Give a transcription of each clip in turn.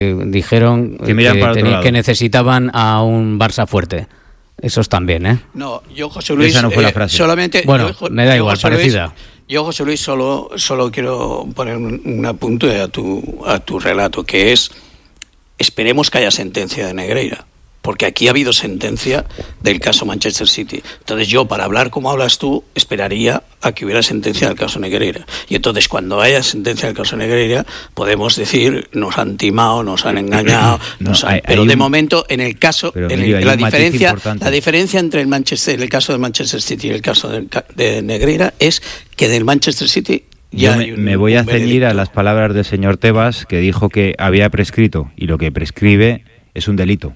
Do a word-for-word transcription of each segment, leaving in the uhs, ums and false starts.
dijeron que, que, que necesitaban a un Barça fuerte. Esos también, ¿eh? No, yo, José Luis, esa no fue la frase. Eh, solamente... Bueno, yo, me da igual, José parecida. Luis, yo, José Luis, solo, solo quiero poner un, un apunte a tu, a tu relato, que es, esperemos que haya sentencia de Negreira, porque aquí ha habido sentencia del caso Manchester City. Entonces yo, para hablar como hablas tú, esperaría a que hubiera sentencia del caso Negreira. Y entonces, cuando haya sentencia del caso Negreira, podemos decir, nos han timado, nos han engañado, no, nos han... Hay, pero hay de un... momento, en el caso, en el, Emilio, la diferencia la diferencia entre el Manchester, el caso de Manchester City y el caso de, de Negreira es que del Manchester City... Ya me, un, me voy a ceñir a las palabras del señor Tebas, que dijo que había prescrito, y lo que prescribe es un delito.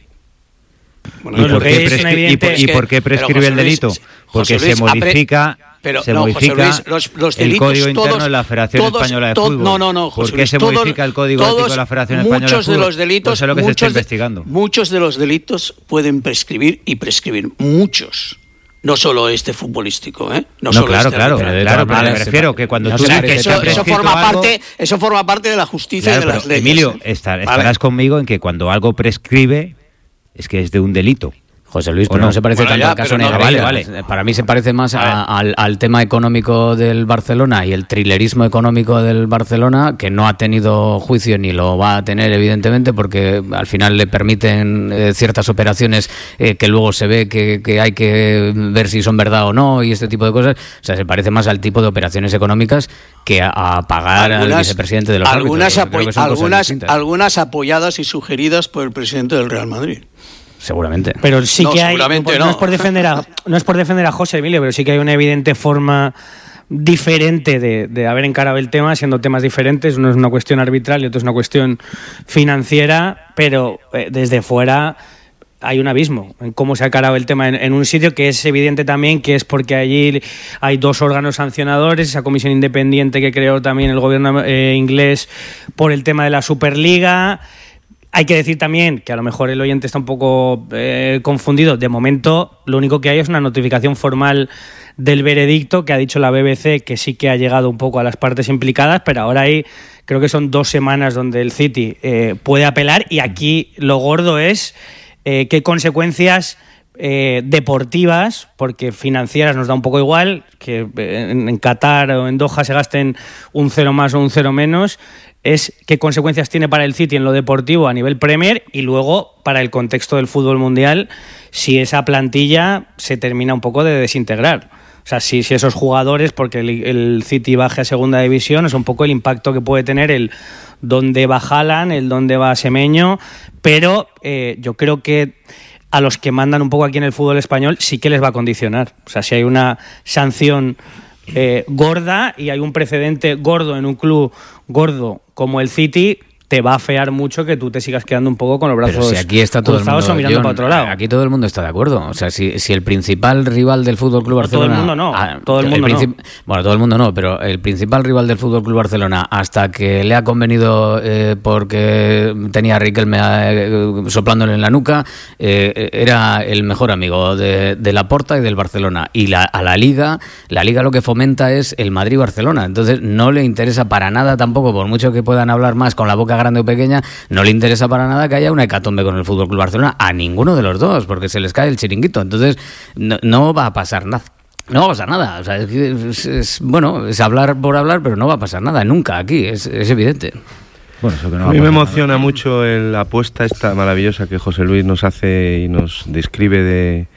Bueno, ¿Y, por qué prescri- y, por, ¿Y por qué prescribe el delito? Luis, Porque Luis, se modifica, pero, se no, modifica Luis, los, los el Código todos, Interno de la Federación todos, Española de todo, Fútbol. No, no, no, José ¿Por qué Luis, se modifica todo, el Código todos, Ético de la Federación Española de Fútbol? Muchos de los delitos, pues es lo que se está de, investigando. Muchos de los delitos pueden prescribir y prescribir. Muchos. No solo este futbolístico, ¿eh? No, no solo claro, este claro, arbitral. claro, pero me refiero que cuando no, tú o sea, dices que eso, que eso forma algo, parte, eso forma parte de la justicia claro, y de las leyes. Emilio, estar, estarás vale. conmigo en que cuando algo prescribe es que es de un delito. José Luis, pero no, no se parece bueno, tanto ya, al caso Negreira. No, vale, vale. Para mí se parece más a, al, al tema económico del Barcelona y el trilerismo económico del Barcelona, que no ha tenido juicio ni lo va a tener, evidentemente, porque al final le permiten eh, ciertas operaciones eh, que luego se ve que, que hay que ver si son verdad o no y este tipo de cosas. O sea, se parece más al tipo de operaciones económicas que a, a pagar algunas, al vicepresidente de los algunas árbitros. Apo- algunas, algunas apoyadas y sugeridas por el presidente del Real Madrid. Seguramente. Pero sí no, que hay, no, no. no es por defender a, no es por defender a José Emilio, pero sí que hay una evidente forma diferente de, de haber encarado el tema, siendo temas diferentes. Uno es una cuestión arbitral y otro es una cuestión financiera, pero eh, desde fuera hay un abismo en cómo se ha encarado el tema en, en un sitio que es evidente también que es porque allí hay dos órganos sancionadores, esa comisión independiente que creó también el gobierno eh, inglés por el tema de la Superliga. Hay que decir también que a lo mejor el oyente está un poco eh, confundido. De momento, lo único que hay es una notificación formal del veredicto que ha dicho la B B C que sí que ha llegado un poco a las partes implicadas, pero ahora hay, creo que son dos semanas donde el City eh, puede apelar y aquí lo gordo es eh, qué consecuencias eh, deportivas, porque financieras nos da un poco igual, que en, en Qatar o en Doha se gasten un cero más o un cero menos, es qué consecuencias tiene para el City en lo deportivo a nivel Premier y luego para el contexto del fútbol mundial si esa plantilla se termina un poco de desintegrar. O sea, si, si esos jugadores, porque el, el City baje a segunda división, es un poco el impacto que puede tener el dónde va Haaland, el dónde va Semeño, pero eh, yo creo que a los que mandan un poco aquí en el fútbol español sí que les va a condicionar. O sea, si hay una sanción eh, gorda y hay un precedente gordo en un club gordo como el City, te va a fear mucho que tú te sigas quedando un poco con los brazos si aquí está todo cruzados el mundo, o mirando John, para otro lado. Aquí todo el mundo está de acuerdo. O sea, si, si el principal rival del Fútbol Club Barcelona... Todo el mundo no. Ah, todo el mundo el princip- no. Bueno, todo el mundo no, pero el principal rival del Fútbol Club Barcelona, hasta que le ha convenido eh, porque tenía a Riquelme eh, soplándole en la nuca, eh, era el mejor amigo de, de Laporta y del Barcelona. Y la, a la Liga, la Liga lo que fomenta es el Madrid-Barcelona. Entonces no le interesa para nada tampoco, por mucho que puedan hablar más con la boca grande o pequeña, no le interesa para nada que haya una hecatombe con el F C Barcelona a ninguno de los dos, porque se les cae el chiringuito. Entonces no, no va a pasar nada. No va a pasar nada. O sea, es, es, es, bueno, es hablar por hablar, pero no va a pasar nada, nunca aquí, es, es evidente. Bueno, eso que no a mí me emociona nada. mucho el, la apuesta esta maravillosa que José Luis nos hace y nos describe de,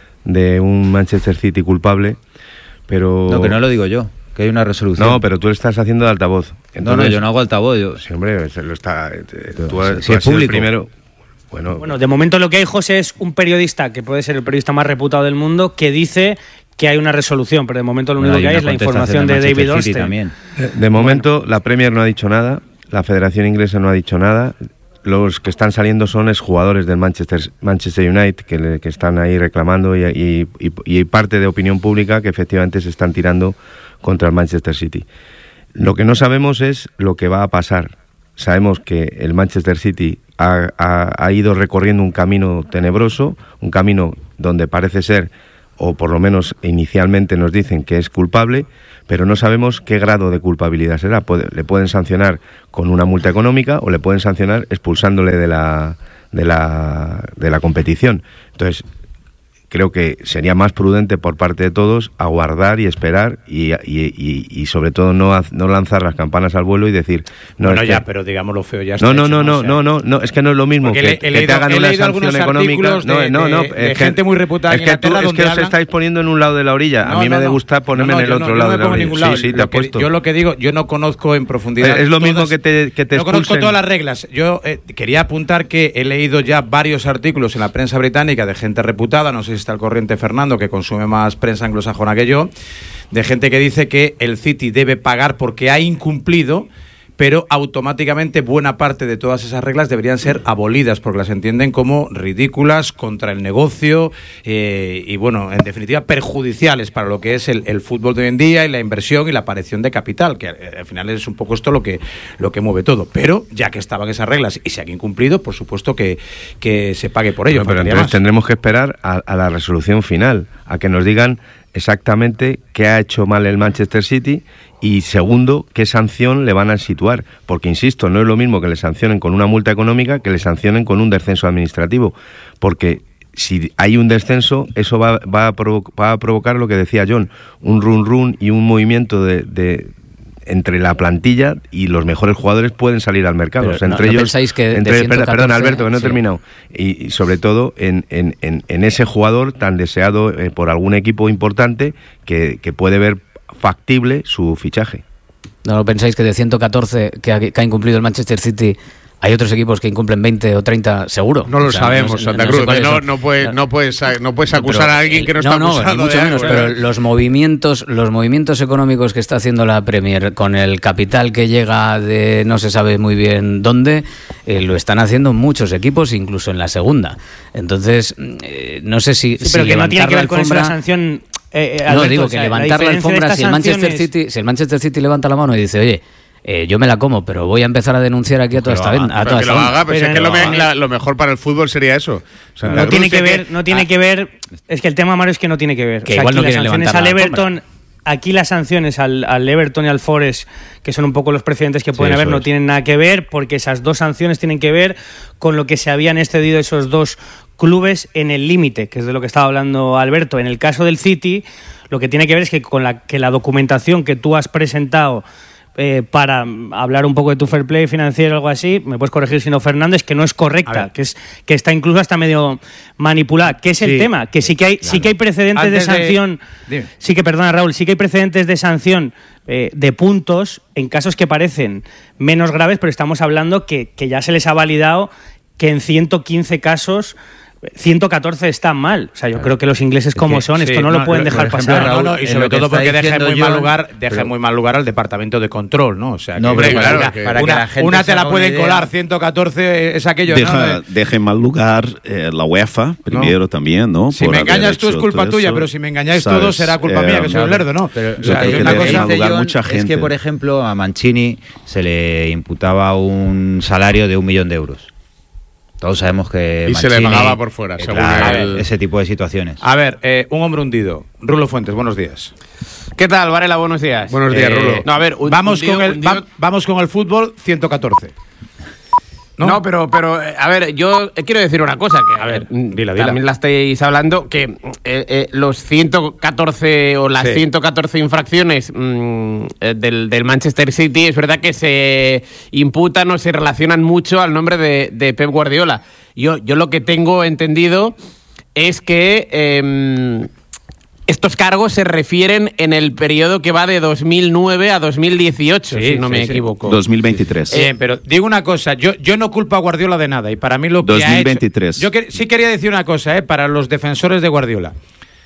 de un Manchester City culpable, pero... No, que no lo digo yo. Que hay una resolución. No, pero tú le estás haciendo de altavoz. Entonces, no, no, yo no hago altavoz. Yo... Sí, hombre, se lo está... Tú, tú, si tú es público. Primero. Bueno, bueno, de momento lo que hay, José, es un periodista, que puede ser el periodista más reputado del mundo, que dice que hay una resolución, pero de momento lo único bueno, que hay es la información de, de David Ornstein. De, de momento, bueno. La Premier no ha dicho nada, la Federación Inglesa no ha dicho nada. Los que están saliendo son exjugadores del Manchester, Manchester United que, le, que están ahí reclamando y, y, y, y parte de opinión pública que efectivamente se están tirando contra el Manchester City. Lo que no sabemos es lo que va a pasar. Sabemos que el Manchester City ha, ha, ha ido recorriendo un camino tenebroso, un camino donde parece ser o por lo menos inicialmente nos dicen que es culpable, pero no sabemos qué grado de culpabilidad será. Puede, le pueden sancionar con una multa económica o le pueden sancionar expulsándole de la, de la, de la competición. Entonces, creo que sería más prudente por parte de todos aguardar y esperar y, y, y, y sobre todo no, no lanzar las campanas al vuelo y decir... No, bueno, es ya, que, pero digamos lo feo ya está no, no, hecho, no, no, no, no, no, no, es que no es lo mismo que, le, que leído, te hagan una sanción económica. De, no, no, no, de, de gente muy reputada es en que tú, Inglaterra es que os hablan... estáis poniendo en un lado de la orilla. No, a mí no, me no. gusta ponerme no, no, en el otro no, lado no de la orilla. Lado. Sí, sí, te lo apuesto. Que, yo lo que digo, yo no conozco en profundidad... Es lo todas, mismo que te, que te No expulsen. conozco todas las reglas. Yo eh, quería apuntar que he leído ya varios artículos en la prensa británica de gente reputada, no sé si está al corriente Fernando, que consume más prensa anglosajona que yo, de gente que dice que el City debe pagar porque ha incumplido, pero automáticamente buena parte de todas esas reglas deberían ser abolidas porque las entienden como ridículas, contra el negocio eh, y, bueno, en definitiva, perjudiciales para lo que es el, el fútbol de hoy en día y la inversión y la aparición de capital, que eh, al final es un poco esto lo que, lo que mueve todo. Pero, ya que estaban esas reglas y se han incumplido, por supuesto que, que se pague por ello. Bueno, pero entonces más. tendremos que esperar a, a la resolución final, a que nos digan exactamente qué ha hecho mal el Manchester City y, segundo, qué sanción le van a situar. Porque, insisto, no es lo mismo que le sancionen con una multa económica que le sancionen con un descenso administrativo. Porque si hay un descenso, eso va, va, a, provo- va a provocar lo que decía John, un run-run y un movimiento de... de entre la plantilla y los mejores jugadores pueden salir al mercado. O sea, entre no, ellos, ¿no pensáis que entre, de ciento catorce, perdón, Alberto, que no he sí. terminado. Y, y sobre todo en, en, en, en ese jugador tan deseado eh, por algún equipo importante que, que puede ver factible su fichaje. ¿No lo pensáis que de ciento catorce que ha, que ha incumplido el Manchester City hay otros equipos que incumplen veinte o treinta seguro? No lo o sea, sabemos, no sé, Santa no Cruz. sé no, no, puedes, no, puedes, no puedes acusar pero, a alguien que no, no está no, acusado ni mucho de menos, algo, pero ¿eh? los movimientos, los movimientos económicos que está haciendo la Premier con el capital que llega de no se sabe muy bien dónde, eh, lo están haciendo muchos equipos, incluso en la segunda. Entonces, eh, no sé si, sí, pero si que no tiene que ver con alfombra, esa sanción. Eh, eh, no, Alberto, digo o sea, que levantar la, la alfombra, si el Manchester sanciones... City, si el Manchester City levanta la mano y dice, oye, Eh, yo me la como, pero voy a empezar a denunciar aquí a toda esta vez. A toda que esta lo haga, pero, pero es que no, lo, me, la, lo mejor para el fútbol sería eso. Santa no Cruz tiene que ver, que, no tiene ah, que ver. Es que el tema, Mario, es que no tiene que ver. Que o sea, igual aquí no las sanciones al Everton, aquí las sanciones al, al Everton y al Forest, que son un poco los precedentes que pueden sí, haber, no es. tienen nada que ver, porque esas dos sanciones tienen que ver con lo que se habían excedido esos dos clubes en el límite, que es de lo que estaba hablando Alberto. En el caso del City, lo que tiene que ver es que con la que la documentación que tú has presentado Eh, para hablar un poco de tu fair play financiero o algo así, me puedes corregir si no, Fernández, que no es correcta, que es que está incluso hasta medio manipulada, que es el sí, tema, que sí que hay, claro. sí que hay precedentes Antes de sanción, de... sí que, perdona Raúl, sí que hay precedentes de sanción eh, de puntos en casos que parecen menos graves, pero estamos hablando que, que ya se les ha validado que en ciento quince casos ciento catorce está mal. O sea, yo creo que los ingleses como es que, son, sí, esto no, no lo pueden dejar ejemplo, pasar. Raúl, no, no, y sobre todo porque deja en muy yo, mal lugar, deja pero, muy mal lugar al departamento de control, ¿no? O sea, no, que, pero claro, claro, que para una, que la gente una te la pueden idea, colar, ciento catorce es aquello, deja, ¿no? Deja en mal lugar eh, la UEFA primero no. también, ¿no? Si Por me engañas tú es culpa tuya, eso, pero si me engañáis ¿sabes? todos será culpa eh, mía, que soy un lerdo, ¿no? Pero o sea, lo que, una que cosa dice John mucha gente. es que, por ejemplo, a Mancini se le imputaba un salario de un millón de euros. Todos sabemos que y Mancini, se le pagaba por fuera, según claro, el... ese tipo de situaciones. A ver, eh, un hombre hundido. Rulo Fuentes, buenos días. ¿Qué tal, Varela? Buenos días. Buenos días, eh, Rulo. No, a ver, un, vamos, hundido, con el, hundido... va, vamos con el fútbol, ciento catorce. ¿No? no, pero, pero, a ver, yo quiero decir una cosa, que, a ver, dila, dila. también la estáis hablando, que eh, eh, los ciento catorce o las sí. ciento catorce infracciones mmm, del, del Manchester City, es verdad que se imputan o se relacionan mucho al nombre de, de Pep Guardiola. Yo, yo lo que tengo entendido es que eh, estos cargos se refieren en el periodo que va de dos mil nueve a dos mil dieciocho, sí, si no sí, me sí. equivoco. dos mil veintitrés. Bien, eh, pero digo una cosa, yo, yo no culpo a Guardiola de nada, y para mí lo que dos mil veintitrés. ha hecho... Yo que, sí quería decir una cosa, eh, para los defensores de Guardiola.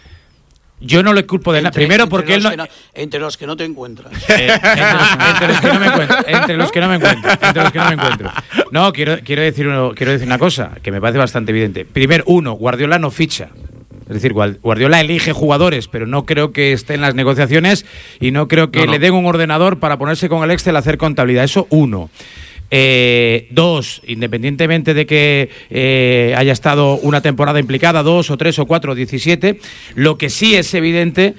Yo no le culpo de nada. Primero porque él no... no... Entre los que no te encuentras. Eh, entre, los, entre los que no me encuentro. Entre los que no me encuentro. Entre los que no me encuentro. No, quiero, quiero, decir, uno, quiero decir una cosa que me parece bastante evidente. Primero, uno, Guardiola no ficha. Es decir, Guardiola elige jugadores, pero no creo que esté en las negociaciones y no creo que no, no. le den un ordenador para ponerse con el Excel a hacer contabilidad. Eso, uno. Eh, dos, independientemente de que eh, haya estado una temporada implicada, dos o tres o cuatro o diecisiete, lo que sí es evidente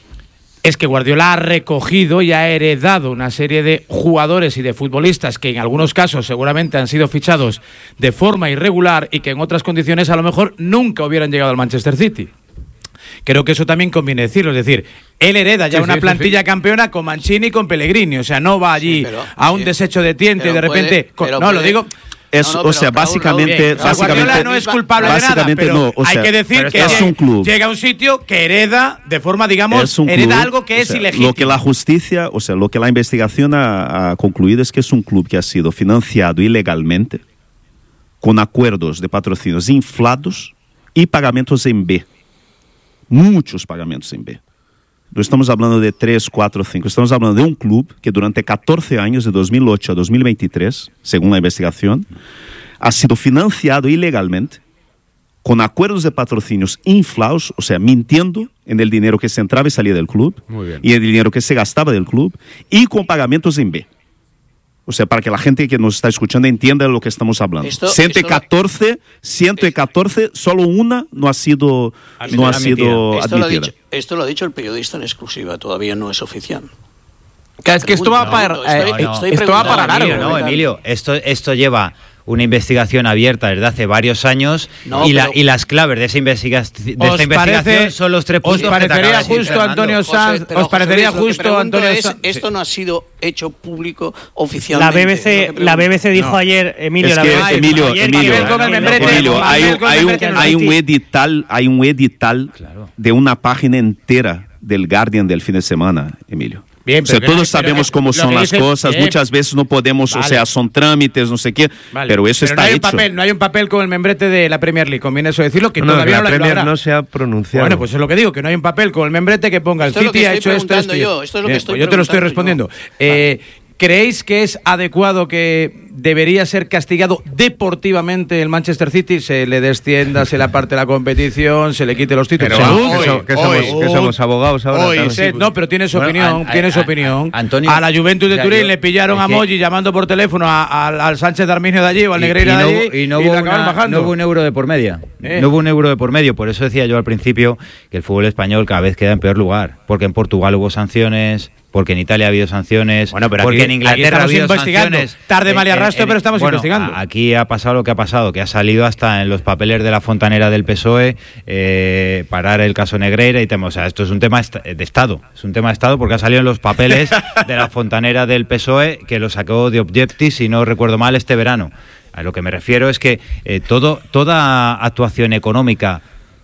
es que Guardiola ha recogido y ha heredado una serie de jugadores y de futbolistas que en algunos casos seguramente han sido fichados de forma irregular y que en otras condiciones a lo mejor nunca hubieran llegado al Manchester City. Creo que eso también conviene decirlo, es decir, él hereda ya sí, una sí, plantilla sí. campeona con Mancini y con Pellegrini, o sea, no va allí sí, pero, a un sí. desecho de tiente y de repente... Puede, no, puede, lo digo... Es, no, no, o sea, básicamente, Raúl, básicamente Guardiola no es culpable de nada, pero no, o sea, hay que decir que es un club. Llega a un sitio que hereda de forma, digamos, hereda club, algo que es sea, ilegítimo. Lo que la justicia, o sea, lo que la investigación ha, ha concluido es que es un club que ha sido financiado ilegalmente, con acuerdos de patrocinios inflados y pagamentos en B. Muchos pagamentos en B. No estamos hablando de tres, cuatro, cinco. Estamos hablando de un club que durante catorce años, de dos mil ocho a dos mil veintitrés, según la investigación, ha sido financiado ilegalmente con acuerdos de patrocinios inflados, o sea, mintiendo en el dinero que se entraba y salía del club y el dinero que se gastaba del club y con pagamentos en B. O sea, para que la gente que nos está escuchando entienda de lo que estamos hablando. Esto, ciento catorce, esto, ciento catorce, solo una no ha sido, no ha sido esto admitida. Lo ha dicho, esto lo ha dicho el periodista en exclusiva, todavía no es oficial. Claro, es que esto va para, eh, no, no. Esto va para largo. Emilio, no, Emilio, esto, esto lleva una investigación abierta desde hace varios años no, y, la, y las claves de esa, investiga de esta investigación parece, son los tres puntos. ¿Os parecería que justo, Antonio Sanz? José, ¿Os parecería José Luis, justo, Antonio es, Sanz? Esto no ha sido hecho público oficialmente. La B B C, la B B C dijo no. ayer, Emilio, es la que, B B C, Emilio, ayer, Emilio, Emilio, Emilio hay, un, hay, un, hay un edital, hay un edital claro. de una página entera del Guardian del fin de semana, Emilio. Bien, o sea, todos hay, sabemos cómo son las dice, cosas, bien. Muchas veces no podemos, vale. o sea, son trámites, no sé qué, vale. pero eso pero está no hay hecho. Un papel, no hay un papel con el membrete de la Premier League, conviene eso decirlo, que no, todavía no, la no Premier la no se ha pronunciado. Bueno, pues es lo que digo, que no hay un papel con el membrete que ponga esto el City ha hecho esto, esto, yo, esto es lo que bien, estoy pues yo te lo estoy respondiendo. Eh, ¿Creéis que es adecuado que debería ser castigado deportivamente el Manchester City? Se le descienda, se le aparte la competición, se le quite los títulos. Pero hoy, que, so, que, somos, hoy, que somos abogados ahora. Hoy, se, no, pero tienes bueno, opinión, a, a, tienes a, opinión. A, Antonio, a la Juventus de Turín yo, le pillaron a Moji llamando por teléfono a, a, al Sánchez de Arminio de allí o al Negreira de allí y no hubo, y una, no hubo un euro de por media. ¿Eh? No hubo un euro de por medio. Por eso decía yo al principio que el fútbol español cada vez queda en peor lugar. Porque en Portugal hubo sanciones, porque en Italia ha habido sanciones, bueno, pero porque aquí, en Inglaterra ha habido sanciones. Tarde, mal y arrastro, pero estamos bueno, investigando. Aquí ha pasado lo que ha pasado, que ha salido hasta en los papeles de la fontanera del P S O E, eh, parar el caso Negreira y tema. O sea, esto es un tema de Estado, es un tema de Estado porque ha salido en los papeles de la fontanera del P S O E, que lo sacó de Objectis, si no recuerdo mal, este verano. A lo que me refiero es que eh, todo, toda actuación económica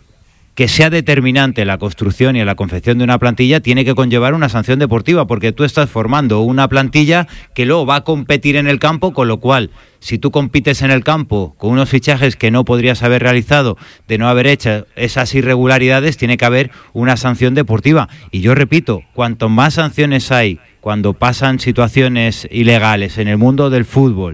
que sea determinante en la construcción y en la confección de una plantilla tiene que conllevar una sanción deportiva, porque tú estás formando una plantilla que luego va a competir en el campo, con lo cual, si tú compites en el campo con unos fichajes que no podrías haber realizado, de no haber hecho esas irregularidades, tiene que haber una sanción deportiva. Y yo repito, cuanto más sanciones hay cuando pasan situaciones ilegales en el mundo del fútbol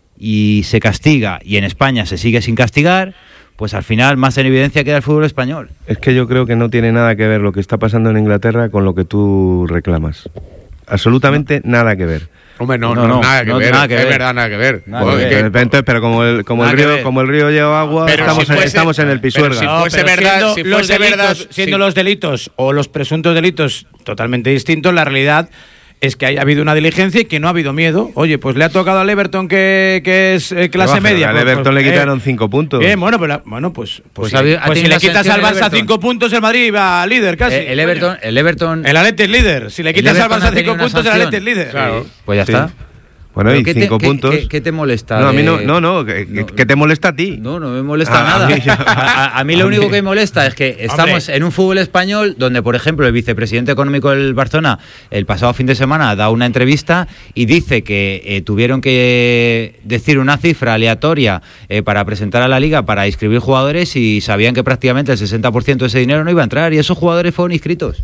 y se castiga, y en España se sigue sin castigar, pues al final más en evidencia queda el fútbol español. Es que yo creo que no tiene nada que ver lo que está pasando en Inglaterra con lo que tú reclamas. Absolutamente no. nada que ver. Hombre, no, no, no, no nada, que, no ver, nada que ver. Es verdad, nada que ver. Nada bueno, que ver. Entonces, pero como el, como el río, como el río lleva agua, pero estamos, si fuese, en, estamos en el Pisuerga. Si fuese no, verdad, siendo, si los fuese delitos, verdad, siendo sí. los delitos o los presuntos delitos totalmente distintos, la realidad es que haya habido una diligencia y que no ha habido miedo. Oye, pues le ha tocado al Everton, que, que es eh, clase baja, media. Al pues, Everton pues, le quitaron eh, cinco puntos. Bien, bueno, pero, bueno, pues, pues, pues, si, pues si le quitas al Barça cinco puntos, el Madrid va líder casi. El, el Everton, el Everton... El Atleti es líder. Si le quitas al Barça cinco puntos, el Atleti es líder. Claro. Pues ya sí. está. Bueno, y cinco te, puntos. ¿qué, qué te molesta? No, a mí no, no, no, que, no, que te molesta a ti. No, no me molesta ah, nada. A mí, a, a mí lo a único mí. que me molesta es que estamos Hombre. en un fútbol español donde, por ejemplo, el vicepresidente económico del Barcelona el pasado fin de semana da una entrevista y dice que eh, tuvieron que decir una cifra aleatoria eh, para presentar a la Liga para inscribir jugadores y sabían que prácticamente el sesenta por ciento de ese dinero no iba a entrar y esos jugadores fueron inscritos.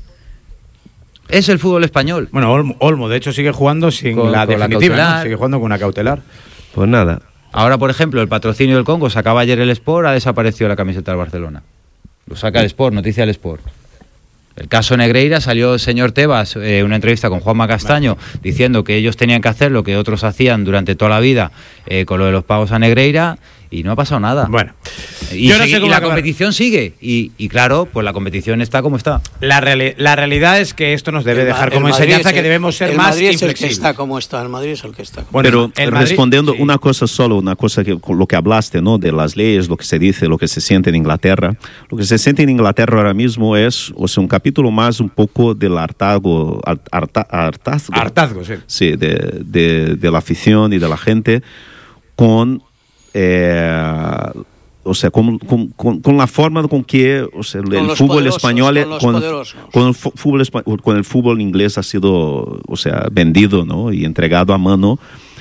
Es el fútbol español. Bueno, Olmo, Olmo de hecho sigue jugando sin con, la con definitiva, la ¿no? Sigue jugando con una cautelar. Pues nada. Ahora, por ejemplo, el patrocinio del Congo sacaba ayer el Sport, ha desaparecido la camiseta del Barcelona. Lo saca el Sport, noticia del Sport. El caso Negreira, salió el señor Tebas, eh, una entrevista con Juanma Castaño, diciendo que ellos tenían que hacer lo que otros hacían durante toda la vida eh, con lo de los pagos a Negreira, y no ha pasado nada. Bueno, y, yo no sé cómo y la competición sigue, y, y claro, pues la competición está como está. La, reali la realidad es que esto nos debe el, dejar como enseñanza que debemos ser el más Madrid inflexibles. Es el que está como está, el Madrid es el que está. Bueno, pero respondiendo Madrid, sí. una cosa solo, una cosa que lo que hablaste, ¿no? De las leyes, lo que se dice, lo que se siente en Inglaterra. Lo que se siente en Inglaterra ahora mismo es, o sea, un capítulo más un poco del hartazgo, harta, hartazgo, hartazgo, sí, sí de, de, de la afición y de la gente con Eh, o sea, con, con, con, con la forma con que o sea, el fútbol español, con, con, con, el fútbol, con el fútbol inglés ha sido, o sea, vendido, ¿no? Y entregado a mano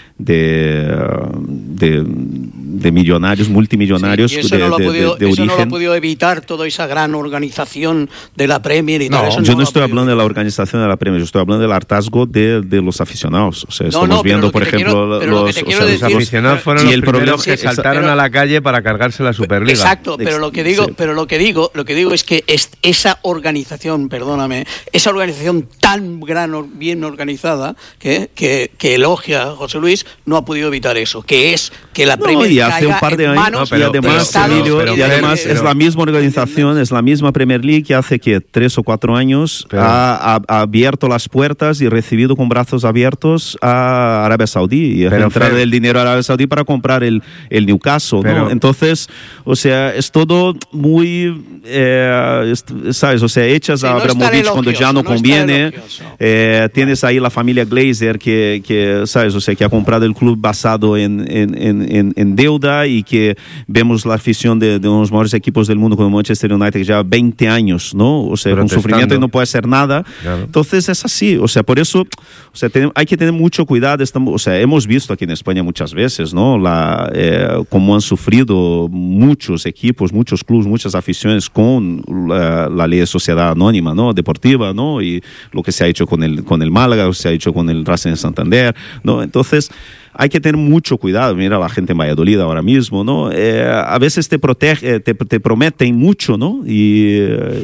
de, de, de millonarios, multimillonarios, sí, y eso de, no lo ha podido, de, de eso origen. no lo ha podido evitar toda esa gran organización de la Premier y no, tal. Eso yo no, no estoy hablando de la organización de la Premier, yo estoy hablando del hartazgo de, de los aficionados. O sea, estamos no, no, viendo, por quiero, ejemplo, los, o sea, los aficionados fueron los el primeros problema, que saltaron pero, a la calle para cargarse la Superliga. Exacto, pero lo que digo, sí. pero lo que digo, lo que digo es que es, esa organización, perdóname, esa organización tan gran, bien organizada que, que, que elogia a José Luis, no ha podido evitar eso, que es que la Premier no, y hace un par de años no, pero, y además, pero, Emilio, pero, y además pero, es la misma organización, es la misma Premier League que hace que tres o cuatro años pero, ha, ha, ha abierto las puertas y recibido con brazos abiertos a Arabia Saudí y ha entrado el dinero a Arabia Saudí para comprar el, el Newcastle, pero, ¿no? Entonces, o sea, es todo muy, eh, es, sabes, o sea, echas sí, a Abramovich no cuando ya no, no conviene, eh, tienes ahí la familia Glazer que, que, sabes, o sea, que ha comprado el club basado en En, en, en deuda y que vemos la afición de, de uno de los mejores equipos del mundo como Manchester United ya veinte años, ¿no? O sea, con sufrimiento y no puede hacer nada. Claro. Entonces es así, o sea, por eso, o sea, ten, hay que tener mucho cuidado. Estamos, o sea, hemos visto aquí en España muchas veces, ¿no? La, eh, cómo han sufrido muchos equipos, muchos clubes, muchas aficiones con la, la ley de sociedad anónima, ¿no? Deportiva, ¿no? Y lo que se ha hecho con el, con el Málaga, lo que se ha hecho con el Racing de Santander, ¿no? Entonces, hay que tener mucho cuidado. Mira la gente en Valladolid ahora mismo, ¿no? Eh, a veces te protege, te, te prometen mucho, ¿no? Y,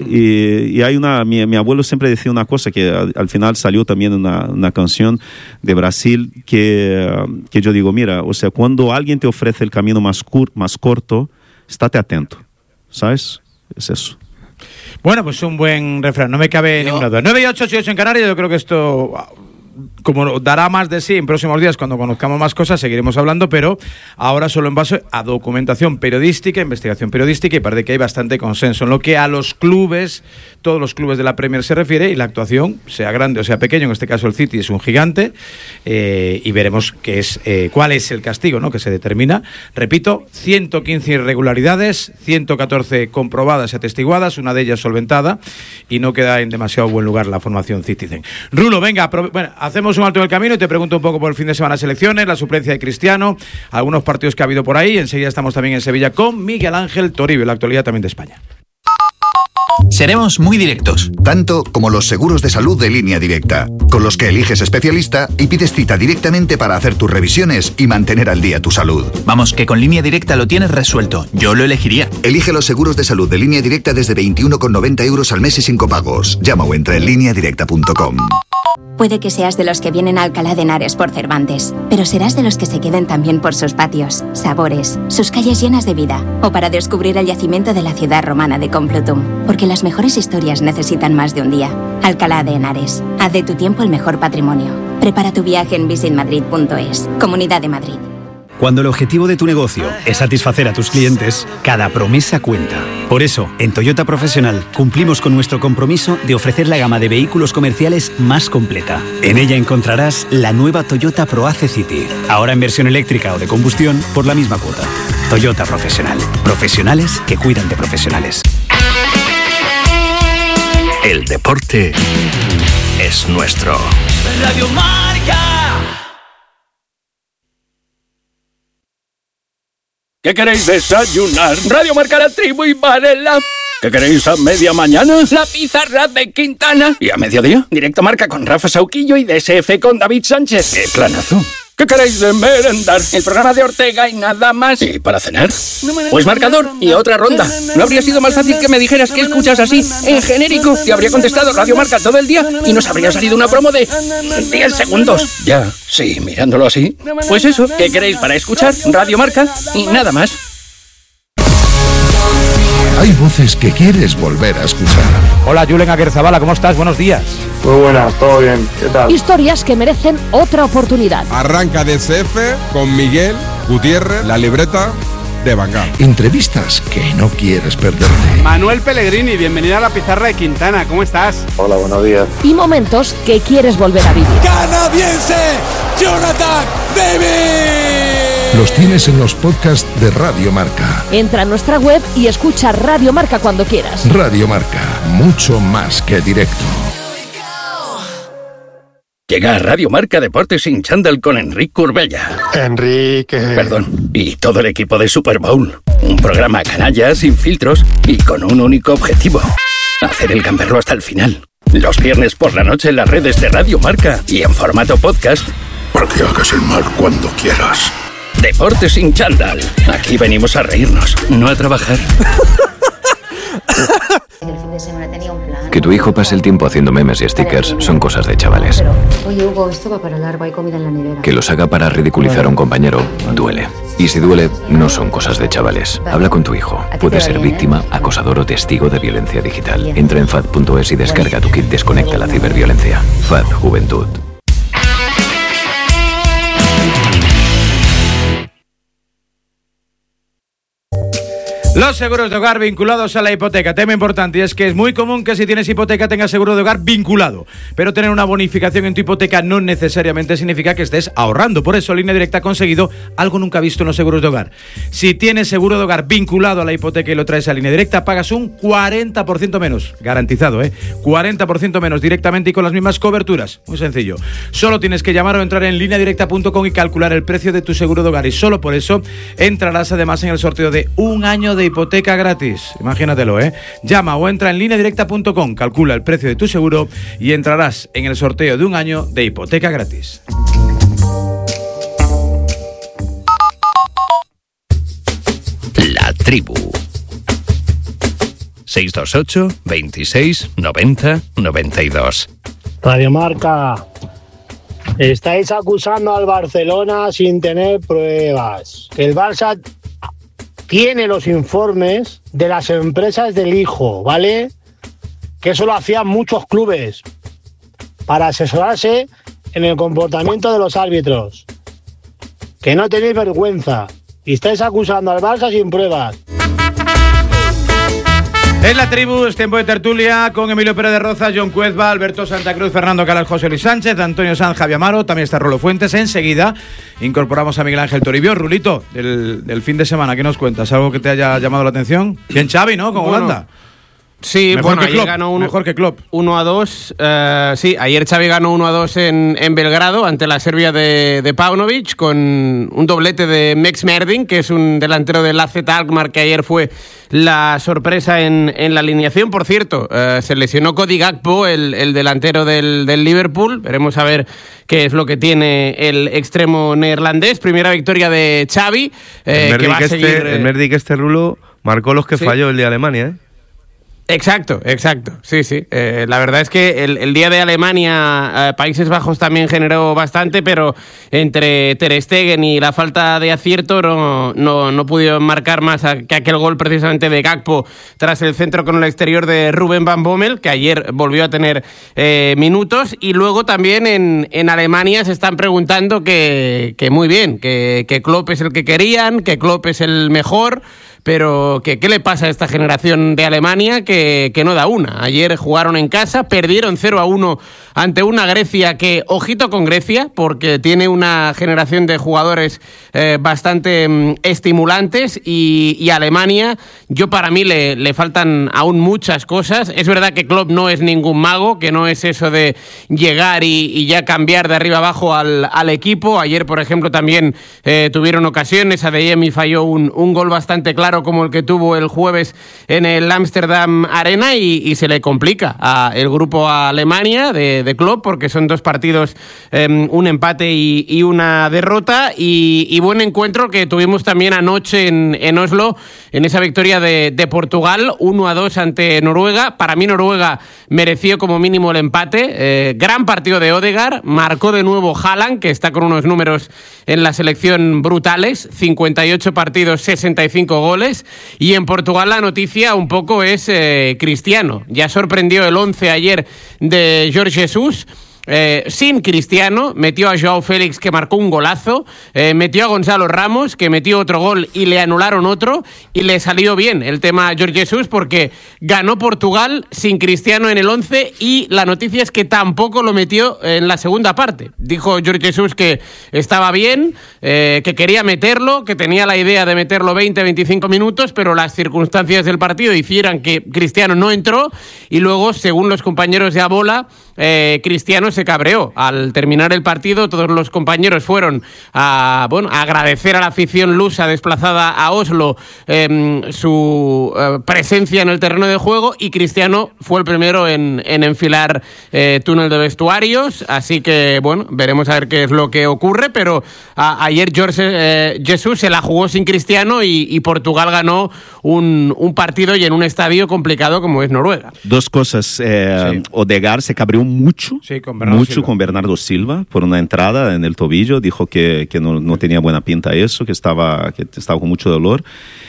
y, y hay una, mi, mi abuelo siempre decía una cosa que al, al final salió también una, una canción de Brasil que, que yo digo, mira, o sea, cuando alguien te ofrece el camino más, cur, más corto, estate atento, ¿sabes? Es eso. Bueno, pues un buen refrán, no me cabe no. ninguna duda. nueve y ocho, ocho y ocho en Canarias, yo creo que esto... como dará más de sí en próximos días cuando conozcamos más cosas, seguiremos hablando, pero ahora solo en base a documentación periodística, investigación periodística, y parece que hay bastante consenso en lo que a los clubes, todos los clubes de la Premier se refiere, y la actuación, sea grande o sea pequeño, en este caso el City es un gigante, eh, y veremos qué es, eh, cuál es el castigo, ¿no?, que se determina. Repito, ciento quince irregularidades, ciento catorce comprobadas y atestiguadas, una de ellas solventada, y no queda en demasiado buen lugar la formación Citizen. Rulo, venga, bueno, hacemos un alto en el camino y te pregunto un poco por el fin de semana selecciones, la suplencia de Cristiano, algunos partidos que ha habido por ahí. Enseguida estamos también en Sevilla con Miguel Ángel Toribio, la actualidad también de España. Seremos muy directos. Tanto como los seguros de salud de Línea Directa, con los que eliges especialista y pides cita directamente para hacer tus revisiones y mantener al día tu salud. Vamos, que con Línea Directa lo tienes resuelto. Yo lo elegiría. Elige los seguros de salud de Línea Directa desde veintiuno con noventa euros al mes y sin copagos. Llama o entra en línea directa punto com. Puede que seas de los que vienen a Alcalá de Henares por Cervantes, pero serás de los que se queden también por sus patios, sabores, sus calles llenas de vida, o para descubrir el yacimiento de la ciudad romana de Complutum, porque las mejores historias necesitan más de un día. Alcalá de Henares, haz de tu tiempo el mejor patrimonio. Prepara tu viaje en visit madrid punto es. Comunidad de Madrid. Cuando el objetivo de tu negocio es satisfacer a tus clientes, cada promesa cuenta. Por eso, en Toyota Profesional cumplimos con nuestro compromiso de ofrecer la gama de vehículos comerciales más completa. En ella encontrarás la nueva Toyota ProAce City, ahora en versión eléctrica o de combustión por la misma cuota. Toyota Profesional. Profesionales que cuidan de profesionales. El deporte es nuestro. Radio Marca. ¿Qué queréis desayunar? Radio Marca, La Tribu y Varela. ¿Qué queréis a media mañana? La pizarra de Quintana. ¿Y a mediodía? Directo Marca con Rafa Sauquillo y D S F con David Sánchez. ¡Qué planazo! ¿Qué queréis de merendar? El programa de Ortega y nada más. ¿Y para cenar? Pues marcador y otra ronda. ¿No habría sido más fácil que me dijeras que escuchas así, en genérico? Te habría contestado Radio Marca todo el día y nos habría salido una promo de diez segundos. Ya, sí, mirándolo así. Pues eso, ¿qué queréis para escuchar? Radio Marca y nada más. Hay voces que quieres volver a escuchar. Hola, Julen Aguerzabala, ¿cómo estás? Buenos días. Muy buenas, todo bien, ¿qué tal? Historias que merecen otra oportunidad. Arranca D S F con Miguel Gutiérrez, la libreta de Bangal. Entrevistas que no quieres perderte. Manuel Pellegrini, bienvenido a la pizarra de Quintana, ¿cómo estás? Hola, buenos días. Y momentos que quieres volver a vivir. ¡Canadiense! ¡Jonathan David! Los tienes en los podcasts de Radio Marca. Entra a nuestra web y escucha Radio Marca cuando quieras. Radio Marca, mucho más que directo. Llega a Radio Marca Deportes sin chándal con Enrique Curbella. Enrique. Perdón. Y todo el equipo de Super Bowl. Un programa canalla, sin filtros y con un único objetivo. Hacer el gamberro hasta el final. Los viernes por la noche en las redes de Radio Marca y en formato podcast. Para que hagas el mal cuando quieras. Deportes sin chándal. Aquí venimos a reírnos, no a trabajar. Que tu hijo pase el tiempo haciendo memes y stickers son cosas de chavales. Pero, oye, Hugo, esto va para largo, hay comida en la nevera. Que los haga para ridiculizar a un compañero duele. Y si duele, no son cosas de chavales. Habla con tu hijo. Puede ser víctima, acosador o testigo de violencia digital. Entra en fad punto es y descarga tu kit Desconecta la ciberviolencia. F A D Juventud. Los seguros de hogar vinculados a la hipoteca. Tema importante, y es que es muy común que si tienes hipoteca tengas seguro de hogar vinculado. Pero tener una bonificación en tu hipoteca no necesariamente significa que estés ahorrando. Por eso Línea Directa ha conseguido algo nunca visto en los seguros de hogar. Si tienes seguro de hogar vinculado a la hipoteca y lo traes a Línea Directa, pagas un cuarenta por ciento menos. Garantizado, ¿eh? cuarenta por ciento menos directamente y con las mismas coberturas. Muy sencillo. Solo tienes que llamar o entrar en línea directa punto com y calcular el precio de tu seguro de hogar. Y solo por eso entrarás además en el sorteo de un año de hipoteca gratis. Imagínatelo, ¿eh? Llama o entra en línea directa punto com, calcula el precio de tu seguro y entrarás en el sorteo de un año de hipoteca gratis. La tribu. seis dos ocho, veintiséis, noventa, noventa y dos. Radio Marca. Estáis acusando al Barcelona sin tener pruebas. Que el Barça tiene los informes de las empresas del hijo, ¿vale? Que eso lo hacían muchos clubes para asesorarse en el comportamiento de los árbitros. Que no tenéis vergüenza y estáis acusando al Barça sin pruebas. En la tribu es tiempo de tertulia con Emilio Pérez de Roza, John Cuezba, Alberto Santa Cruz, Fernando Calas, José Luis Sánchez, Antonio Sanz, Javi Amaro, también está Rolo Fuentes. Enseguida incorporamos a Miguel Ángel Toribio. Rulito, del, del fin de semana, ¿qué nos cuentas? ¿Algo que te haya llamado la atención? Bien Xavi, ¿no? Con bueno, Holanda. Sí, mejor bueno, que ayer Klopp, ganó uno, mejor que Klopp. uno a dos. Uh, sí, ayer Xavi ganó uno a dos en, en Belgrado ante la Serbia de, de Paunovic con un doblete de Mex Merdin, que es un delantero del A Z Alkmaar que ayer fue la sorpresa en, en la alineación. Por cierto, uh, se lesionó Cody Gakpo, el, el delantero del, del Liverpool. Veremos a ver qué es lo que tiene el extremo neerlandés. Primera victoria de Xavi. Eh, el que va a este, seguir, el Merdi que este Rulo marcó los que ¿sí? falló el de Alemania, ¿eh? Exacto, exacto, sí, sí. Eh, la verdad es que el, el día de Alemania, eh, Países Bajos también generó bastante, pero entre Ter Stegen y la falta de acierto no, no, no pudieron marcar más a, que aquel gol precisamente de Gakpo tras el centro con el exterior de Ruben Van Bommel, que ayer volvió a tener eh, minutos. Y luego también en, en Alemania se están preguntando que, que muy bien, que, que Klopp es el que querían, que Klopp es el mejor. Pero que, ¿qué le pasa a esta generación de Alemania que, que no da una? Ayer jugaron en casa, perdieron cero a uno ante una Grecia que, ojito con Grecia, porque tiene una generación de jugadores eh, bastante mm, estimulantes y, y Alemania, yo para mí le, le faltan aún muchas cosas. Es verdad que Klopp no es ningún mago, que no es eso de llegar y, y ya cambiar de arriba abajo al, al equipo. Ayer, por ejemplo, también eh, tuvieron ocasiones, Adeyemi falló un, un gol bastante claro como el que tuvo el jueves en el Amsterdam Arena y, y se le complica a el grupo a Alemania de, de, de Klopp, porque son dos partidos, eh, un empate y, y una derrota, y, y buen encuentro que tuvimos también anoche en, en Oslo, en esa victoria de, de Portugal, uno a dos ante Noruega. Para mí Noruega mereció como mínimo el empate, eh, gran partido de Ødegaard, marcó de nuevo Haaland, que está con unos números en la selección brutales, cincuenta y ocho partidos, sesenta y cinco goles, y en Portugal la noticia un poco es eh, Cristiano. Ya sorprendió el once ayer de Jorge Jesus. Eh, sin Cristiano, metió a Joao Félix, que marcó un golazo, eh, metió a Gonzalo Ramos, que metió otro gol y le anularon otro, y le salió bien el tema a Jorge Jesus porque ganó Portugal sin Cristiano en el once, y la noticia es que tampoco lo metió en la segunda parte. Dijo Jorge Jesus que estaba bien, eh, que quería meterlo, que tenía la idea de meterlo veinte a veinticinco minutos, pero las circunstancias del partido hicieran que Cristiano no entró, y luego, según los compañeros de Abola, eh, Cristiano se cabreó. Al terminar el partido, todos los compañeros fueron a, bueno, a agradecer a la afición lusa desplazada a Oslo eh, su eh, presencia en el terreno de juego, y Cristiano fue el primero en, en enfilar eh, túnel de vestuarios, así que bueno, veremos a ver qué es lo que ocurre, pero a, ayer Jorge eh, Jesus se la jugó sin Cristiano, y, y Portugal ganó un, un partido y en un estadio complicado como es Noruega. Dos cosas, eh, sí. Ødegaard se cabreó mucho, sí, con Bernardo mucho Silva. con Bernardo Silva por una entrada en el tobillo, dijo que, que no, no tenía buena pinta eso, que estaba, que estaba con mucho dolor.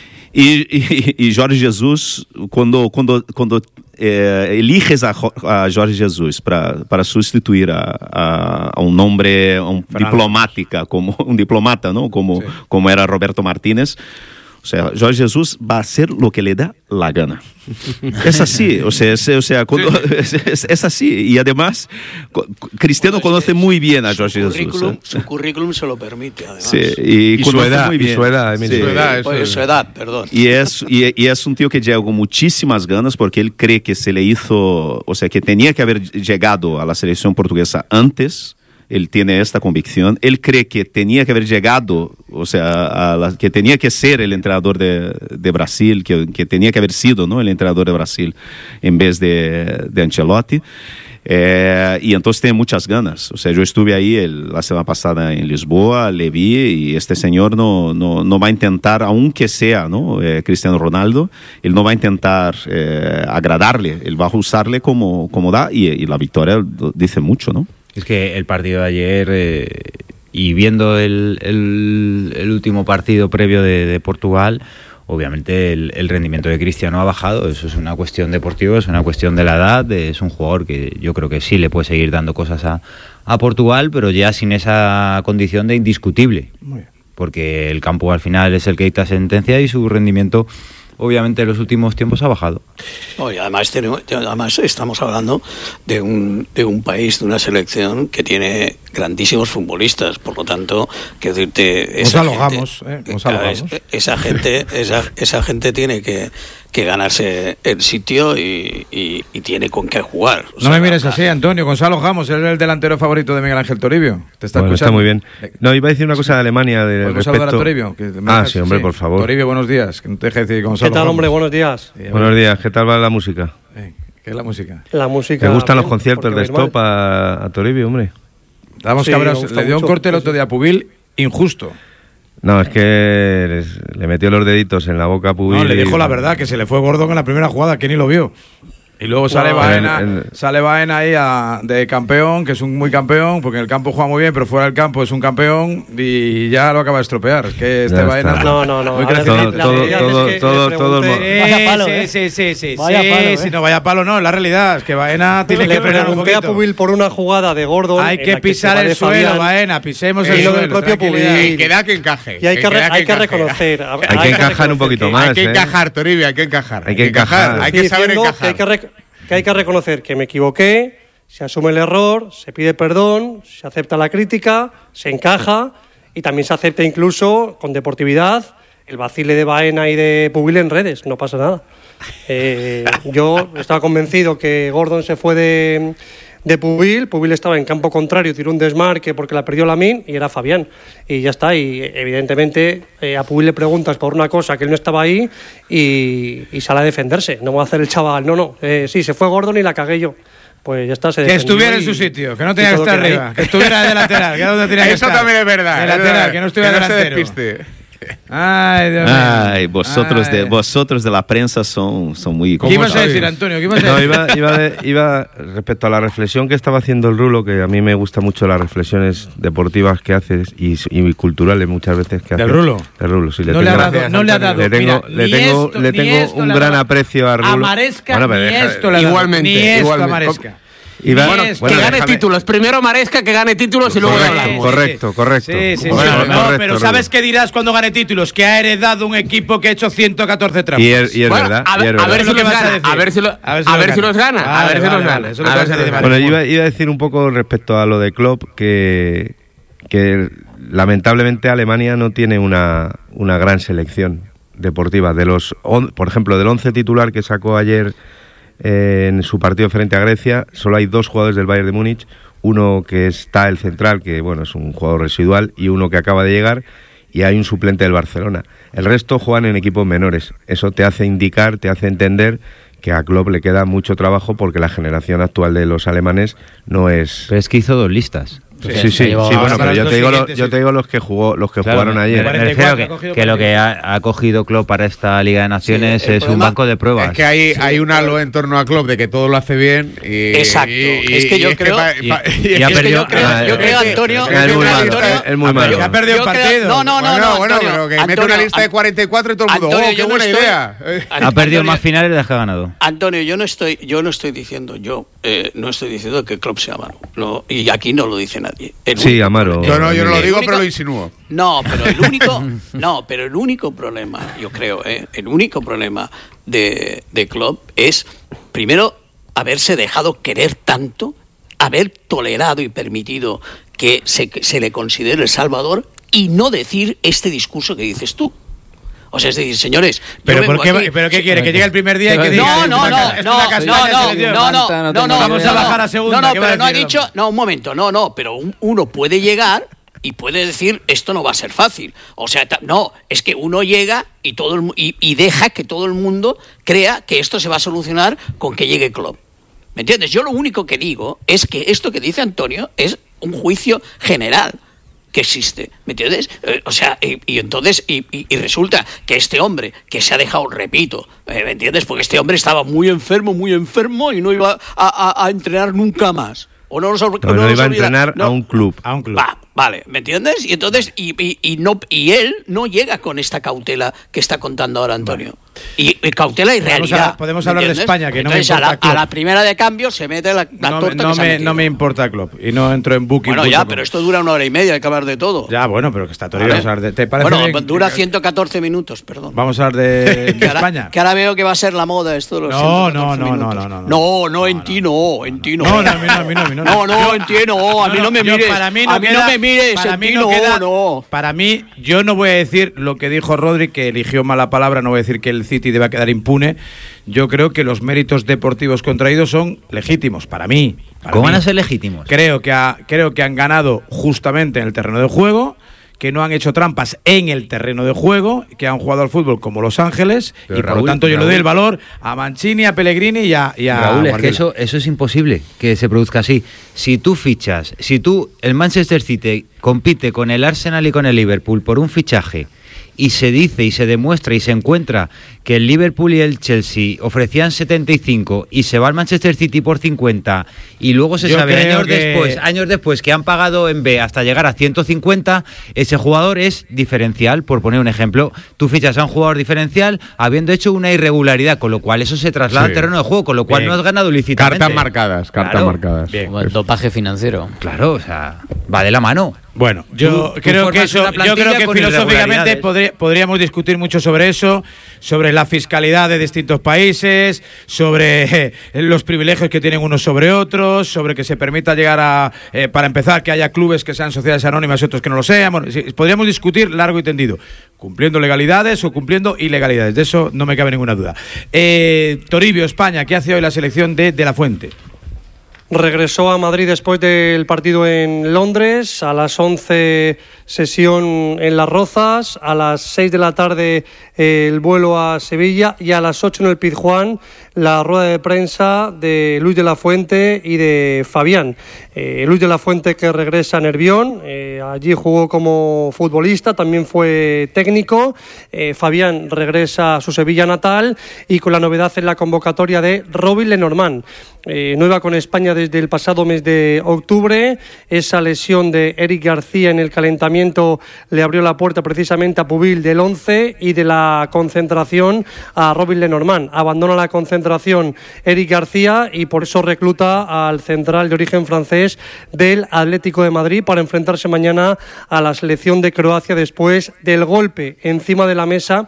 Y, y, y Jorge Jesus, cuando, cuando, cuando eh, eliges a, a Jorge Jesus para, para sustituir a, a, a un hombre, a un diplomática, como un diplomata, ¿no? Como, sí. como era Roberto Martínez. O sea, Jorge Jesus va a hacer lo que le da la gana. Es así, o sea, es, o sea cuando, es, es, es así. Y además, Cristiano bueno, conoce muy bien a Jorge su Jesus. Currículum, ¿eh? Su currículum se lo permite, además. Sí, y, y su edad, muy bien. Y su edad, sí. su edad, eso pues, es. su edad, perdón. Y es, y, y es un tío que llega con muchísimas ganas porque él cree que se le hizo, o sea, que tenía que haber llegado a la selección portuguesa antes. Él tiene esta convicción. Él cree que tenía que haber llegado, o sea, a la, que tenía que ser el entrenador de, de Brasil, que, que tenía que haber sido, ¿no?, el entrenador de Brasil en vez de, de Ancelotti. Eh, y entonces tiene muchas ganas. O sea, yo estuve ahí el, la semana pasada en Lisboa, le vi, y este señor no, no, no va a intentar, aunque sea, ¿no?, eh, Cristiano Ronaldo, él no va a intentar eh, agradarle, él va a usarle como, como da, y, y la victoria dice mucho, ¿no? Es que el partido de ayer, eh, y viendo el, el, el último partido previo de, de Portugal, obviamente el, el rendimiento de Cristiano ha bajado. Eso es una cuestión deportiva, es una cuestión de la edad. Es un jugador que yo creo que sí le puede seguir dando cosas a, a Portugal, pero ya sin esa condición de indiscutible. Muy bien. Porque el campo al final es el que dicta sentencia, y su rendimiento obviamente en los últimos tiempos ha bajado. Oh, y además, tenemos, además estamos hablando de un, de un país, de una selección que tiene grandísimos futbolistas, por lo tanto, quiero decirte, esa nos alogamos, gente, eh, nos alogamos. Esa, esa gente, esa, esa gente tiene que, que ganarse el sitio y, y, y tiene con qué jugar. O no sea, me mires así, Antonio. Gonzalo Ramos es el delantero favorito de Miguel Ángel Toribio. Te está bueno, escuchando. Está muy bien. No, iba a decir una cosa de Alemania. De ¿Podemos respecto... saludar a Toribio? Que ah, sí, hombre, sí. Por favor. Toribio, buenos días. Que no te deje decir Gonzalo ¿Qué tal, Ramos. hombre? Buenos días. Sí, buenos días. ¿Qué tal va la música? Eh, ¿Qué es la música? La música. ¿Te gustan bien, los conciertos de Stop a, a Toribio, hombre? Estamos sí, cabreados. Le dio mucho. un corte el otro día a Pubil injusto. No, es que les, le metió los deditos en la boca a Pubil. No, le dijo y... la verdad, que se le fue Gordon en la primera jugada, que ni lo vio. Y luego sale wow. Baena, el, el... sale Baena ahí a, de campeón, que es un muy campeón, porque en el campo juega muy bien, pero fuera del campo es un campeón, y ya lo acaba de estropear. Es que este Baena... No, no, no. Muy todo, todo, todo, es que todo, todo, todo el... Vaya palo, ¿eh? Sí, sí, sí. Vaya sí, palo, ¿eh? Si no, vaya palo no, la realidad es que Baena tiene le que frenar un poquito. Le pregunté a Pubil por una jugada de Gordon. Hay que pisar el suelo, Baena, pisemos el suelo. El propio Pubil. Y que da que encaje. Y hay que, re, hay que reconocer. Hay que encajar un poquito más. Hay que encajar, Toribio, hay que encajar. Hay que encajar. Hay que saber encajar. Que hay que reconocer que me equivoqué, se asume el error, se pide perdón, se acepta la crítica, se encaja, y también se acepta incluso con deportividad el vacile de Baena y de Pubil en redes, no pasa nada. Eh, yo estaba convencido que Gordon se fue de, de Pubil, Pubil estaba en campo contrario, tiró un desmarque porque la perdió Lamine y era Fabián, y ya está. Y evidentemente eh, a Pubil le preguntas por una cosa que él no estaba ahí y, y sale a defenderse, no va a hacer el chaval, no, no, eh, sí, se fue Gordon y la cagué yo. pues ya está. Se que estuviera en y, su sitio, que no tenía que estar que arriba, que estuviera de lateral, que donde tenía que Eso estar. también es verdad. De lateral, que no estuviera que no delantero. se despiste. Ay, Dios mío. Ay, vosotros, Ay. De, vosotros de la prensa son, son muy... ¿Qué ibas a decir, Antonio? ¿Qué ibas a No, decir? iba, iba, de- iba respecto a la reflexión que estaba haciendo el Rulo, que a mí me gustan mucho las reflexiones deportivas que haces y, y culturales muchas veces que haces. ¿Del Rulo? Del Rulo, sí. Le No tengo, le ha dado, no le ha dado. Le tengo, Mira, le ni tengo, esto, le ni tengo esto un le ha gran dado. aprecio a Rulo. A Maresca Bueno, pero ni deja- esto le ha dado. Igualmente, Ni esto igualmente. a Maresca. Y va- Ni esto. bueno, que gane déjame- títulos. Primero Maresca, que gane títulos y luego ya Correcto, hablamos. correcto, correcto. Sí, sí, sí. Bueno, no, correcto, pero Rulo. ¿sabes qué dirás cuando gane títulos? Que ha heredado un equipo que ha hecho ciento catorce trampas. Y es, y es Bueno, verdad. a, y es ver- a verdad. ver Es si lo que los vas a gana. decir. A ver si, lo- A ver si a los ver si gana. los gana. A Vale, ver si vale, los vale, gana. eso es lo A que ver vas a si los decir. gana. Bueno, iba, iba a decir un poco respecto a lo de Klopp que, que lamentablemente Alemania no tiene una, una gran selección deportiva. De los, on- por ejemplo, del once titular que sacó ayer eh, en su partido frente a Grecia, solo hay dos jugadores del Bayern de Múnich, uno que está el central, que bueno, es un jugador residual, y uno que acaba de llegar, y hay un suplente del Barcelona. El resto juegan en equipos menores. Eso te hace indicar, te hace entender que a Klopp le queda mucho trabajo porque la generación actual de los alemanes no es... Pero es que hizo dos listas. Sí, sí, sí, sí, bueno, pero yo te digo, lo- yo te digo los que jugó, los que Claro, jugaron me- ayer. Me refiero que, que lo que ha, ha cogido Klopp para esta Liga de Naciones Sí, el es un problema banco de pruebas. Es que hay, hay un halo en torno a Klopp de que todo lo hace bien. Y, Exacto. y- Es que yo y creo- pa- y- pa- y es ha que perdido- yo creo, ah, yo creo, es que- Antonio, es que Es yo muy creo, malo, Antonio- es muy malo. Que ha perdido el yo creo- partido. No, no, no, bueno, no, bueno, Antonio, pero que mete Antonio, una lista de cuarenta y cuatro y todo el mundo. Antonio, ¡Oh, yo qué no buena estoy- idea! Ha perdido Antonio- más finales de las que ha ganado. Antonio, yo no estoy, yo no estoy diciendo, yo eh, no estoy diciendo que Klopp sea malo. No, y aquí no lo dice nadie. El Sí, único- Amaro. Yo no, yo no lo El digo, único- pero lo insinúo. No, pero el único, no, pero el único problema, yo creo, ¿eh? el único problema de, de Klopp es, primero, haberse dejado querer tanto, haber tolerado y permitido que se, que se le considere el salvador y no decir este discurso que dices tú. O sea, es decir, señores, yo Pero, vengo ¿por qué, aquí- ¿Pero qué quiere? ¿Que llegue el primer día y que no, diga? no, "Es no, una ca- es no, una no, castaña de no, selección"? no, no, no no, no, Vamos a no, bajar no. a segunda, No, no, ¿qué va a pero no ha decir, dicho, no, un momento, no, no, pero un- uno puede llegar y puede decir esto no va a ser fácil. O sea, ta- no, es que uno llega y todo el mu- y, y deja que todo el mundo crea que esto se va a solucionar con que llegue Klopp. ¿Me entiendes? Yo lo único que digo es que esto que dice Antonio es un juicio general que existe, ¿me entiendes? Eh, o sea, y, y entonces, y, y- y resulta que este hombre, que se ha dejado, repito, eh, ¿me entiendes? Porque este hombre estaba muy enfermo, muy enfermo y no iba a, a- a entrenar nunca más. O no, nos, No, no no nos iba a olvida- entrenar no. a un club. A un club. Va, vale, ¿me entiendes? Y entonces, y, y, y no, y él no llega con esta cautela que está contando ahora Antonio. Y, y cautela y Podemos realidad. hablar- podemos ¿me hablar de entiendes? España, que no me Entonces, a importa la, Klopp. a la primera de cambio se mete la, la No, me- torta no que se ha me, metido. no me importa Klopp. Y no entro en booking. Bueno, ya, pero esto dura una hora y media, hay que hablar de todo. Ya, bueno, pero que está todo Vale. vamos a hablar de- ¿Te parece Bueno, bien? dura ciento catorce minutos, perdón. Vamos a hablar de, de Que ahora, España. que ahora veo que va a ser la moda esto de los No, ciento no, catorce no, no, minutos. no, no, no. No, no, en ti no, en ti no. No, no, a mí no, a mí no, a mí no. No, no, en ti no, a mí no me yo- mires. Para mí no a mí queda- no me mires, para en mí ti no no, queda- no. Para mí, yo no voy a decir lo que dijo Rodri, que eligió mala palabra, no voy a decir que el City deba quedar impune. Yo creo que los méritos deportivos contraídos son legítimos, para mí. Para ¿Cómo mí. van a ser legítimos? Creo que, ha- creo que han ganado justamente en el terreno de juego, que no han hecho trampas en el terreno de juego, que han jugado al fútbol como Los Ángeles, Pero y por Raúl, lo tanto yo le Raúl. doy el valor a Mancini, a Pellegrini y a, y a Raúl, es que Guardiola. eso, eso es imposible que se produzca así. Si tú fichas, si tú, el Manchester City compite con el Arsenal y con el Liverpool por un fichaje y se dice y se demuestra y se encuentra que el Liverpool y el Chelsea ofrecían setenta y cinco y se va al Manchester City por cincuenta y luego se Yo sabe creo años que- después, años después que han pagado en B hasta llegar a ciento cincuenta, ese jugador es diferencial, por poner un ejemplo. Tú fichas a un jugador diferencial habiendo hecho una irregularidad, con lo cual eso se traslada Sí. al terreno de juego, con lo cual Bien. no has ganado lícitamente. Cartas marcadas, cartas Claro. marcadas. Bien. Como el dopaje financiero. Claro, o sea, va de la mano. Bueno, yo Tú- tú creo que formas eso, una yo plantilla creo que con filosóficamente irregularidades. podri- podríamos discutir mucho sobre eso, sobre la fiscalidad de distintos países, sobre eh, los privilegios que tienen unos sobre otros, sobre que se permita llegar a, eh, para empezar, que haya clubes que sean sociedades anónimas y otros que no lo sean. Bueno, sí, podríamos discutir largo y tendido, cumpliendo legalidades o cumpliendo ilegalidades. De eso no me cabe ninguna duda. Eh, Toribio, España, ¿qué hace hoy la selección de De La Fuente? regresó a Madrid después del partido en Londres. A las once sesión en Las Rozas, a las seis de la tarde eh, el vuelo a Sevilla y a las ocho en el Pizjuán la rueda de prensa de Luis de la Fuente y de Fabián. Eh, Luis de la Fuente, que regresa a Nervión, eh, allí jugó como futbolista, también fue técnico. eh, Fabián regresa a su Sevilla natal y con la novedad en la convocatoria de Robin Lenormand. Eh, no iba con España desde el pasado mes de octubre. Esa lesión de Eric García en el calentamiento le abrió la puerta precisamente a Pubil del once y de la concentración a Robin Lenormand. Abandona la concentración Eric García y por eso recluta al central de origen francés del Atlético de Madrid para enfrentarse mañana a la selección de Croacia después del golpe encima de la mesa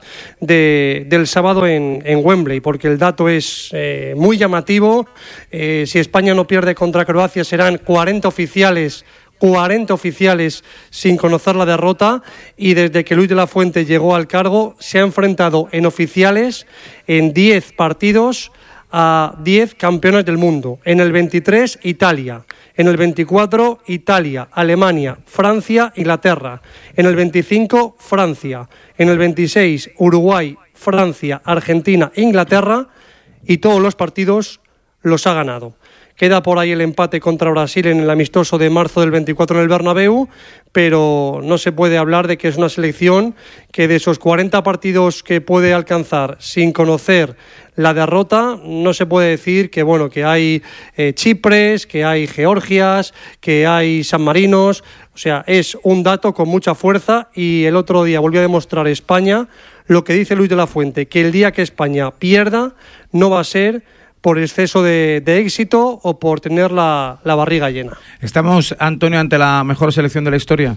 de, del sábado en, en Wembley, porque el dato es eh, muy llamativo. Eh, si España no pierde contra Croacia serán cuarenta oficiales cuarenta oficiales sin conocer la derrota, y desde que Luis de la Fuente llegó al cargo se ha enfrentado en oficiales en diez partidos a diez campeones del mundo. En el veintitrés Italia, en el veinticuatro Italia, Alemania, Francia, Inglaterra, en el veinticinco Francia, en el veintiséis Uruguay, Francia, Argentina, Inglaterra, y todos los partidos los ha ganado. Queda por ahí el empate contra Brasil en el amistoso de marzo del veinticuatro en el Bernabéu, pero no se puede hablar de que es una selección que de esos cuarenta partidos que puede alcanzar sin conocer la derrota, no se puede decir que bueno que hay eh, Chipres, que hay Georgias, que hay San Marinos. O sea, es un dato con mucha fuerza, y el otro día volvió a demostrar España lo que dice Luis de la Fuente, que el día que España pierda no va a ser por exceso de, de éxito o por tener la, la barriga llena. ¿Estamos, Antonio, ante la mejor selección de la historia?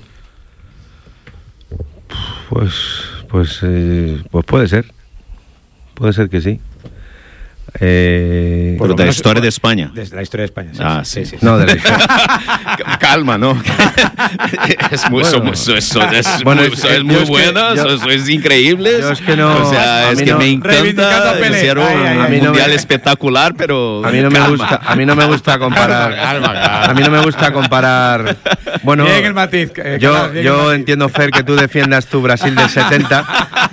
Pues, pues, eh, pues puede ser. Puede ser que sí. Eh, Pero de la historia de España. Desde la historia de España, sí. Ah, sí, sí. sí, sí. No, de la Calma, ¿no? es muy, Bueno, somos, eso, es bueno, muy, es- sois yo muy es que- buenos, yo- sois increíbles. yo es que no- o sea, a es mí que no- me Reivindicando a encanta. Pelé. Hicieron Ay, ay, un ay. A mí no mundial me- espectacular, pero A mí no me calma. gusta, a mí no me gusta comparar. A mí no me gusta comparar. Bueno, Bien el matiz, eh, yo, Calas, bien el yo matiz. entiendo, Fer, que tú defiendas tu Brasil del setenta,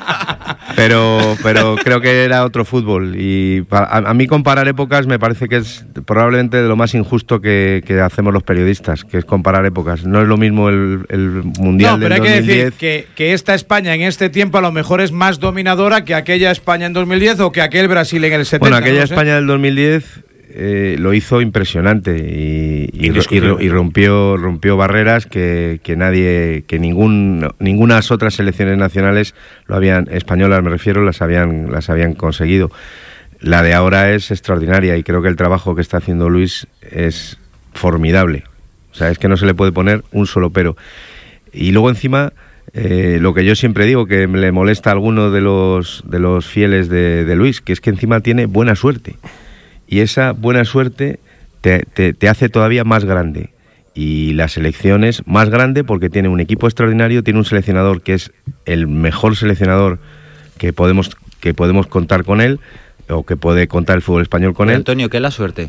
pero, pero creo que era otro fútbol. Y pa- a, a mí comparar épocas me parece que es probablemente de lo más injusto que, que hacemos los periodistas, que es comparar épocas. No es lo mismo el, el mundial No, pero hay del que dos mil diez. decir que, que esta España en este tiempo a lo mejor es más dominadora que aquella España en dos mil diez o que aquel Brasil en el setenta. Bueno, aquella no sé. España del dos mil diez eh, lo hizo impresionante y, y, y, Indiscutible. y rompió rompió barreras que, que nadie, que ningún ningunas otras selecciones nacionales lo habían, españolas me refiero, las habían las habían conseguido. La de ahora es extraordinaria y creo que el trabajo que está haciendo Luis es formidable. O sea, es que no se le puede poner un solo pero. Y luego encima, eh, lo que yo siempre digo, que le molesta a alguno de los, de los fieles de, de Luis, que es que encima tiene buena suerte. Y esa buena suerte te, te, te hace todavía más grande. Y la selección es más grande porque tiene un equipo extraordinario, tiene un seleccionador que es el mejor seleccionador que podemos, que podemos contar con él, o que puede contar el fútbol español con él. Antonio, ¿qué es la suerte?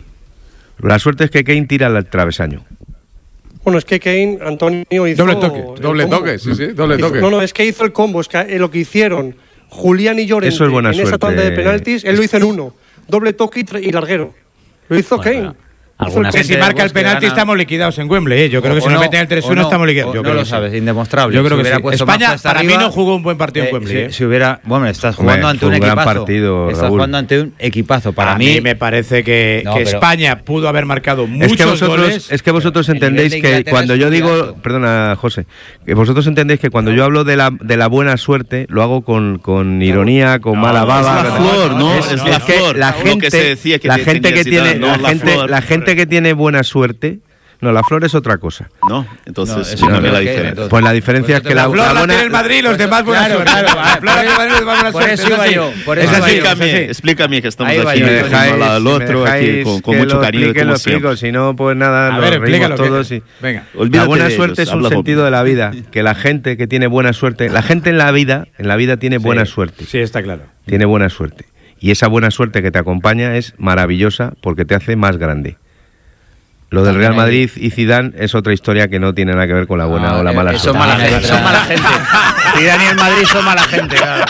La suerte es que Kane tira al travesaño. Bueno, es que Kane, Antonio hizo... Doble toque, el doble combo. toque, sí, sí, doble Hizo- toque. No, no, es que hizo el combo, es que eh, lo que hicieron Julián y Llorente Eso es buena en esa suerte. tanda de penaltis, él lo hizo en uno. Doble toque y, tra- y larguero. Lo hizo Kane. Alguna Que si gente marca el pues, que penalti gana- estamos liquidados en Wembley, ¿eh? Yo creo que O si nos no, meten el tres o uno no, estamos liquidados. o Yo no creo lo que sí. sabes, indemostrable. Yo creo Si que hubiera sí. puesto más España cuesta para mí arriba, no jugó un buen partido en eh, Wembley. si, ¿eh? si hubiera, bueno, estás Hombre, jugando ante fue un un gran equipazo. partido, estás Raúl. jugando ante un equipazo. Para a mí, mí me parece que, No, que pero- España pudo haber marcado muchos Es que vosotros, goles. es que vosotros el nivel entendéis de que Inglaterra cuando es yo muy digo, alto. perdona, José, que vosotros entendéis que cuando yo hablo de la, de la buena suerte, lo hago con, con ironía, con mala No, baba. es la con- flor, ¿no? Es, Es la es que flor. la Lo que gente, se decía que la te- gente tenía que tiene, Zidane, no la la gente, flor. la gente que tiene buena suerte, no, la flor es otra cosa. No, entonces No, eso explícame no la es que- diferencia. entonces- Pues la diferencia es que la, La flor la la buena, tiene el Madrid y los demás buena Claro, suerte. claro, La flor la tiene el Madrid y los demás buena por suerte. eso iba Es así. yo, por Es eso iba así, yo. es así. Explícame, explícame que estamos Ahí va aquí yo, si me uno dejáis, al lado del si me otro, aquí dejáis con, con que mucho lo cariño, explique, como lo explico, siempre. si no, pues nada, A nos ver, reímos explícalo. todos. que- Y... Venga. La Olvídate buena de suerte ellos, es un habla con- sentido de la vida, que la gente que tiene buena suerte, la gente en la vida, en la vida tiene buena suerte, Sí, está claro. tiene buena suerte. Y esa buena suerte que te acompaña es maravillosa porque te hace más grande. Lo del Real Madrid y Zidane es otra historia que no tiene nada que ver con la buena no, o la mala eh, suerte. Son mala gente, son mala gente. Zidane y el Madrid son mala gente, claro.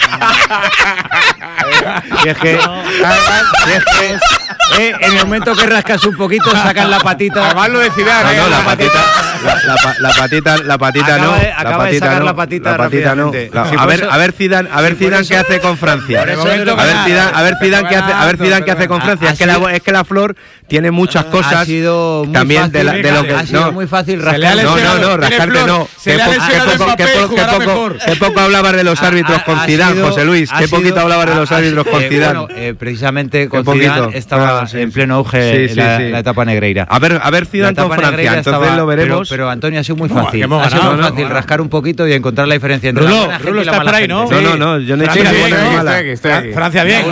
Y es que, y es que eh, en el momento que rascas un poquito sacan la patita. Además lo de Zidane, no, no, eh, la patita, la, la, la patita, la patita acaba no, de, acaba la patita de sacar no, la patita, la patita no. La, sí, a ver, eso, a ver Zidane, a ver sí, Zidane eso, qué hace con Francia. A ver Zidane, a ver Zidane qué hace, a ver Zidane qué hace con Francia. Es que la, es que la Flor tiene muchas cosas. Ha sido muy también fácil, de, la, de lo que ha sido no, muy fácil rascar. No, no, no, rascarte no. Qué poco, qué poco, qué poco, qué poco hablabas de los árbitros con Zidane, José Luis. Qué poquito hablabas de los árbitros con Zidane. Bueno, eh, precisamente con Zidane estaba ah, sí, en pleno auge sí, sí, la, sí. la etapa negreira. A ver, a ver Zidane con Francia, entonces estaba, lo veremos. Pero, pero Antonio, ha sido muy fácil. No, ha sido muy no, fácil no, rascar un poquito y encontrar la diferencia entre Rulo, la buena Rulo gente y la está mala por ahí, ¿no? gente. No, no, no, yo no he Francia hecho bien, buena ¿no? mala. Francia bien.